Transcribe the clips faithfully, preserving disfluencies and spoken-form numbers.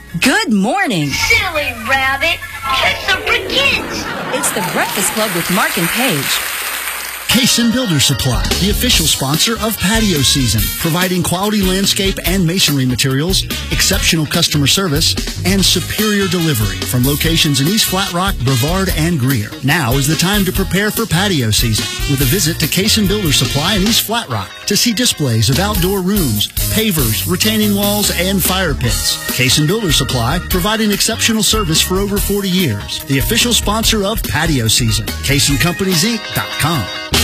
Good morning. Silly rabbit. Tricks are for kids. It's the Breakfast Club with Mark and Paige. Cason Builder Supply, the official sponsor of patio season, providing quality landscape and masonry materials, exceptional customer service, and superior delivery from locations in East Flat Rock, Brevard, and Greer. Now is the time to prepare for patio season with a visit to Cason Builder Supply in East Flat Rock to see displays of outdoor rooms, pavers, retaining walls, and fire pits. Cason Builder Supply, providing exceptional service for over forty years. The official sponsor of patio season. Cason Companies Inc dot com.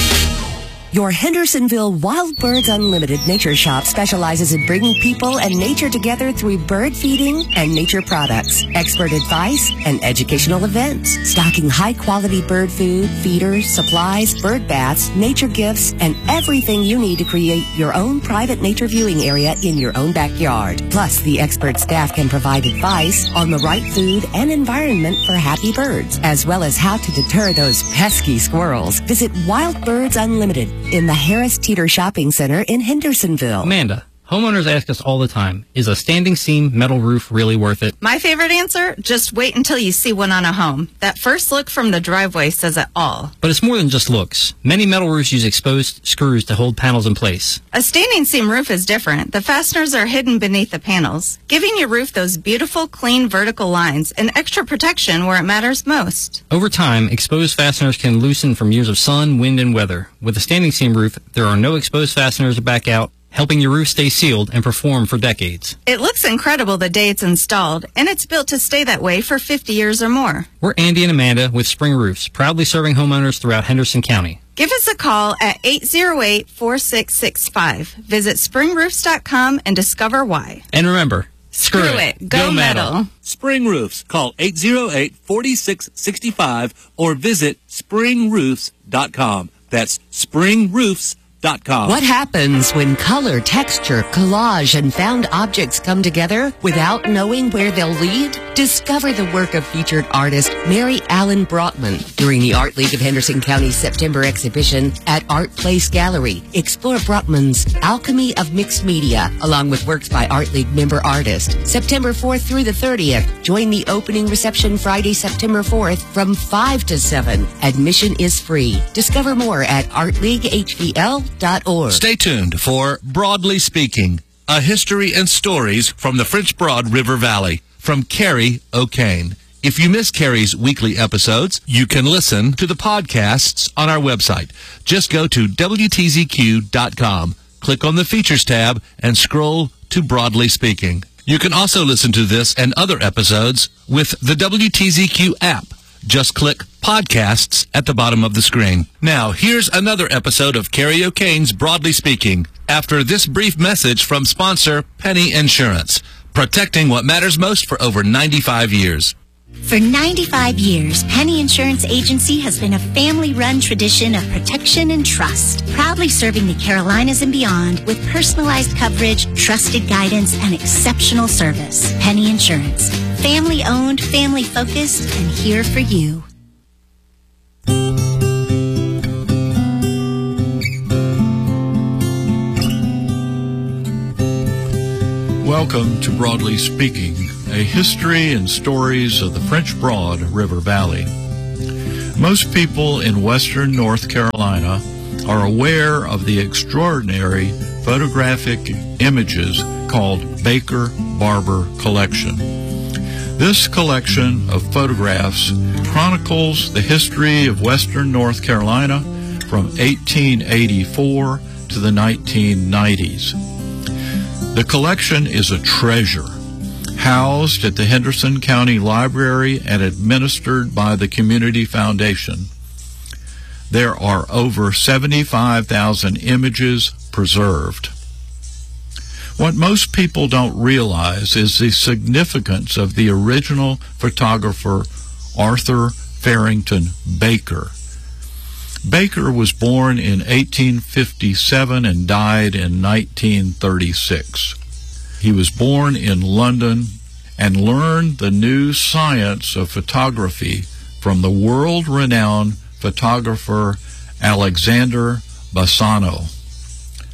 Your Hendersonville Wild Birds Unlimited Nature Shop specializes in bringing people and nature together through bird feeding and nature products, expert advice, and educational events. Stocking high-quality bird food, feeders, supplies, bird baths, nature gifts, and everything you need to create your own private nature viewing area in your own backyard. Plus, the expert staff can provide advice on the right food and environment for happy birds, as well as how to deter those pesky squirrels. Visit Wild Birds Unlimited in the Harris Teeter Shopping Center in Hendersonville. Amanda, homeowners ask us all the time, is a standing seam metal roof really worth it? My favorite answer? Just wait until you see one on a home. That first look from the driveway says it all. But it's more than just looks. Many metal roofs use exposed screws to hold panels in place. A standing seam roof is different. The fasteners are hidden beneath the panels, giving your roof those beautiful, clean vertical lines and extra protection where it matters most. Over time, exposed fasteners can loosen from years of sun, wind, and weather. With a standing seam roof, there are no exposed fasteners to back out, helping your roof stay sealed and perform for decades. It looks incredible the day it's installed, and it's built to stay that way for fifty years or more. We're Andy and Amanda with Spring Roofs, proudly serving homeowners throughout Henderson County. Give us a call at eight oh eight, four six six five. Visit spring roofs dot com and discover why. And remember, screw, Screw it. it. Go, Go metal. metal. Spring Roofs. Call eight oh eight, four six six five or visit spring roofs dot com. That's spring roofs dot com. What happens when color, texture, collage, and found objects come together without knowing where they'll lead? Discover the work of featured artist Mary Allen Brotman during the Art League of Henderson County's September exhibition at Art Place Gallery. Explore Brotman's Alchemy of Mixed Media, along with works by Art League member artists. September fourth through the thirtieth. Join the opening reception Friday, September fourth from five to seven. Admission is free. Discover more at art league h v l dot org. Stay tuned for Broadly Speaking, a history and stories from the French Broad River Valley, from Carrie O'Kane. If you miss Carrie's weekly episodes, you can listen to the podcasts on our website. Just go to w t z q dot com, click on the Features tab, and scroll to Broadly Speaking. You can also listen to this and other episodes with the W T Z Q app. Just click Podcasts at the bottom of the screen. Now, here's another episode of Carrie O'Kane's Broadly Speaking, after this brief message from sponsor Penny Insurance, protecting what matters most for over ninety-five years. For ninety-five years, Penny Insurance Agency has been a family-run tradition of protection and trust, proudly serving the Carolinas and beyond with personalized coverage, trusted guidance, and exceptional service. Penny Insurance, family-owned, family-focused, and here for you. Welcome to Broadly Speaking, a history and stories of the French Broad River Valley. Most people in western North Carolina are aware of the extraordinary photographic images called Baker Barber Collection. This collection of photographs chronicles the history of western North Carolina from eighteen eighty-four to the nineteen nineties. The collection is a treasure, housed at the Henderson County Library and administered by the Community Foundation. There are over seventy-five thousand images preserved. What most people don't realize is the significance of the original photographer Arthur Farrington Baker. Baker was born in eighteen fifty-seven and died in nineteen thirty-six. He was born in London and learned the new science of photography from the world-renowned photographer Alexander Bassano.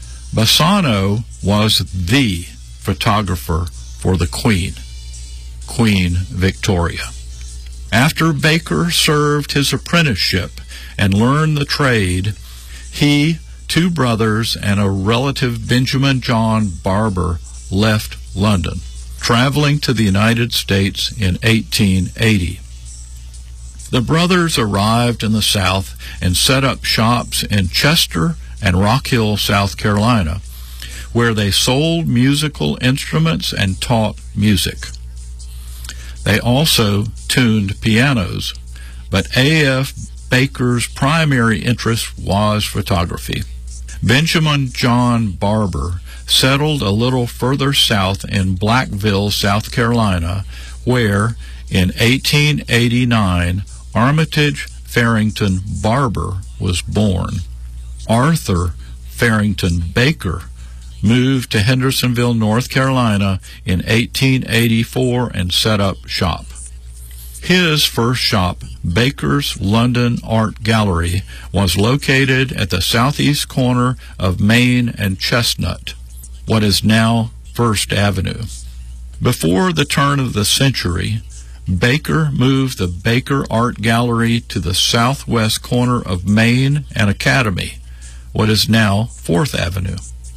Bassano was the photographer for the Queen. Queen Victoria. After Baker served his apprenticeship and learned the trade, he, two brothers, and a relative, Benjamin John Barber, left London, traveling to the United States in eighteen eighty. The brothers arrived in the South and set up shops in Chester and Rock Hill, South Carolina, where they sold musical instruments and taught music. They also tuned pianos, but A F Baker's primary interest was photography. Benjamin John Barber settled a little further south in Blackville, South Carolina, where in eighteen eighty-nine Armitage Farrington Barber was born. Arthur Farrington Baker moved to Hendersonville, North Carolina in eighteen eighty-four and set up shop. His first shop, Baker's London Art Gallery, was located at the southeast corner of Main and Chestnut, what is now First Avenue. Before the turn of the century, Baker moved the Baker Art Gallery to the southwest corner of Main and Academy, what is now Fourth Avenue.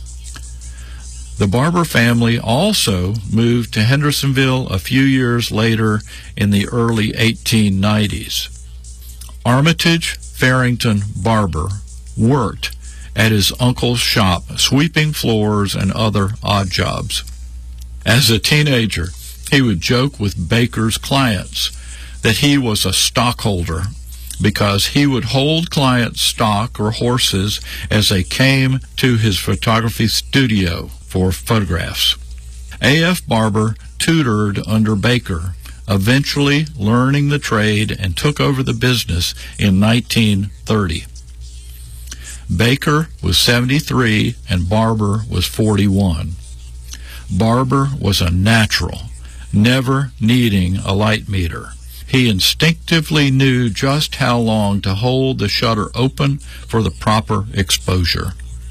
The Barber family also moved to Hendersonville a few years later in the early eighteen nineties. Armitage Farrington Barber worked at his uncle's shop, sweeping floors and other odd jobs. As a teenager, he would joke with Baker's clients that he was a stockholder because he would hold clients' stock or horses as they came to his photography studio for photographs. A F Barber tutored under Baker, eventually learning the trade, and took over the business in nineteen thirty. Baker was seventy-three and Barber was forty-one. Barber was a natural, never needing a light meter. He instinctively knew just how long to hold the shutter open for the proper exposure.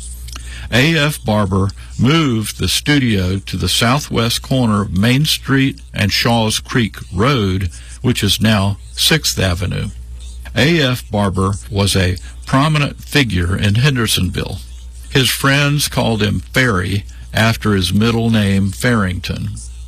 A F Barber moved the studio to the southwest corner of Main Street and Shaw's Creek Road, which is now Sixth Avenue. A F Barber was a prominent figure in Hendersonville. His friends called him Ferry after his middle name, Farrington.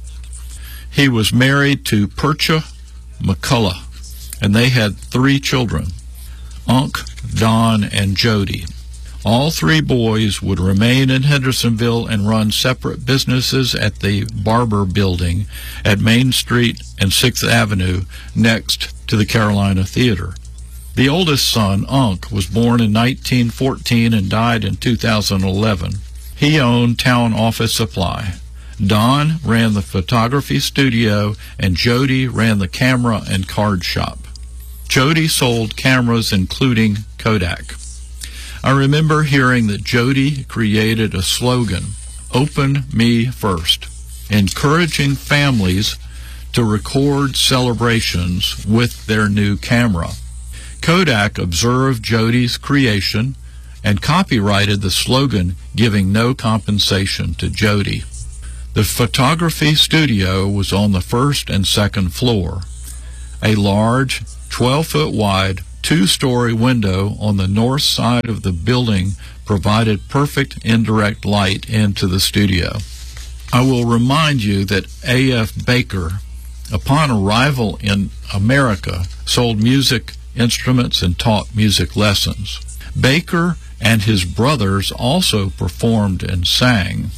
He was married to Percha McCullough, and they had three children, Unc, Don, and Jody. All three boys would remain in Hendersonville and run separate businesses at the Barber Building at Main Street and Sixth Avenue next to the Carolina Theater. The oldest son, Unc, was born in nineteen fourteen and died in two thousand eleven. He owned Town Office Supply. Don ran the photography studio, and Jody ran the camera and card shop. Jody sold cameras including Kodak. I remember hearing that Jody created a slogan, "Open Me First," encouraging families to record celebrations with their new camera. Kodak observed Jody's creation and copyrighted the slogan, giving no compensation to Jody. The photography studio was on the first and second floor. A large, twelve-foot wide, two-story window on the north side of the building provided perfect indirect light into the studio. I will remind you that A F Baker, upon arrival in America, sold music instruments and taught music lessons. Baker and his brothers also performed and sang.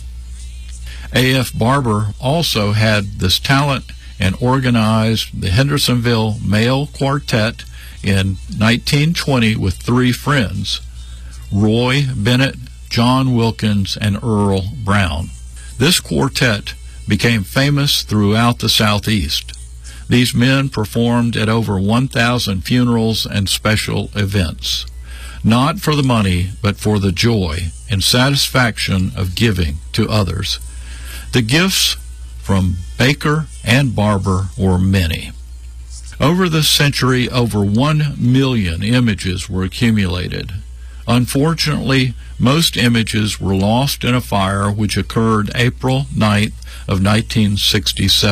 A F Barber also had this talent and organized the Hendersonville Male Quartet in nineteen twenty with three friends, Roy Bennett, John Wilkins, and Earl Brown. This quartet became famous throughout the Southeast. These men performed at over one thousand funerals and special events, not for the money, but for the joy and satisfaction of giving to others. The gifts from Baker and Barber were many. Over the century, over one million images were accumulated. Unfortunately, most images were lost in a fire which occurred April ninth of nineteen sixty-seven.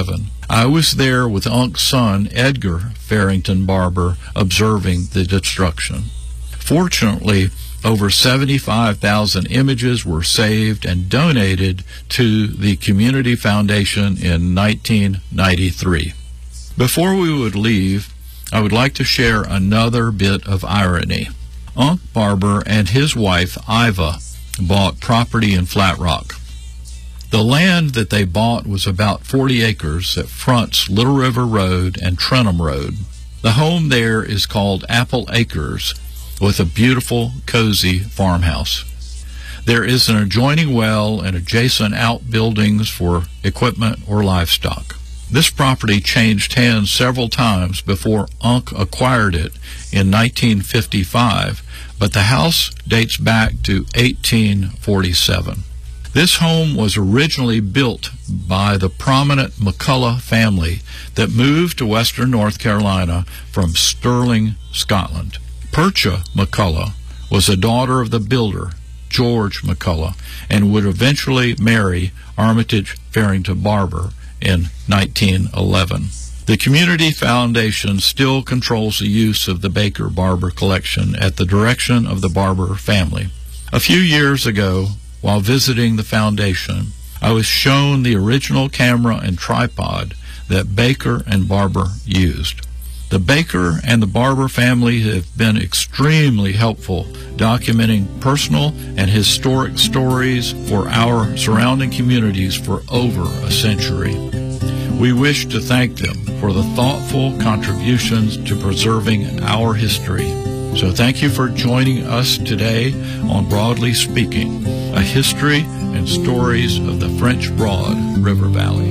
I was there with Unc's son, Edgar Farrington Barber, observing the destruction. Fortunately, over seventy-five thousand images were saved and donated to the Community Foundation in nineteen ninety-three. Before we would leave, I would like to share another bit of irony. Unc Barber and his wife, Iva, bought property in Flat Rock. The land that they bought was about forty acres that fronts Little River Road and Trenham Road. The home there is called Apple Acres, with a beautiful, cozy farmhouse. There is an adjoining well and adjacent outbuildings for equipment or livestock. This property changed hands several times before Unc acquired it in nineteen fifty-five, but the house dates back to eighteen forty-seven. This home was originally built by the prominent McCullough family that moved to western North Carolina from Stirling, Scotland. Percha McCullough was a daughter of the builder, George McCullough, and would eventually marry Armitage Farrington Barber in nineteen eleven. The Community Foundation still controls the use of the Baker Barber collection at the direction of the Barber family. A few years ago, while visiting the foundation, I was shown the original camera and tripod that Baker and Barber used. The Baker and the Barber family have been extremely helpful documenting personal and historic stories for our surrounding communities for over a century. We wish to thank them for the thoughtful contributions to preserving our history. So thank you for joining us today on Broadly Speaking, a history and stories of the French Broad River Valley.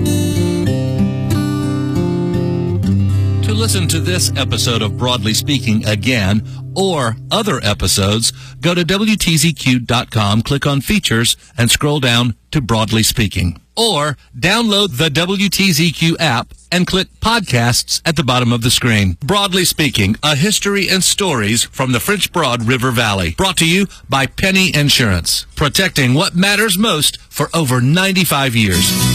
To listen to this episode of Broadly Speaking again, or other episodes, go to W T Z Q dot com, click on Features, and scroll down to Broadly Speaking. Or download the W T Z Q app and click Podcasts at the bottom of the screen. Broadly Speaking, a history and stories from the French Broad River Valley. Brought to you by Penny Insurance, protecting what matters most for over ninety-five years.